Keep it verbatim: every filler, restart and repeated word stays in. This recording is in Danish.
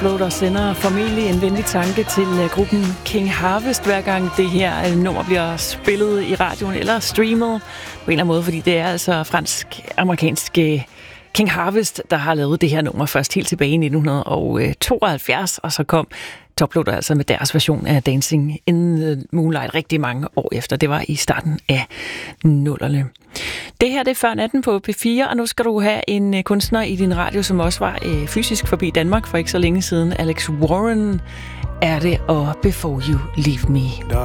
Der sender formentlig en venlig tanke til gruppen King Harvest, hver gang det her nummer bliver spillet i radioen eller streamet på en eller anden måde, fordi det er altså fransk-amerikansk King Harvest, der har lavet det her nummer først helt tilbage i nitten tooghalvfjerds, og så kom Toploader altså med deres version af Dancing in the Moonlight rigtig mange år efter. Det var i starten af nullerne. Det her det er Før Natten på P fire, og nu skal du have en kunstner i din radio, som også var øh, fysisk forbi Danmark for ikke så længe siden. Alex Warren er det, og Before You Leave Me.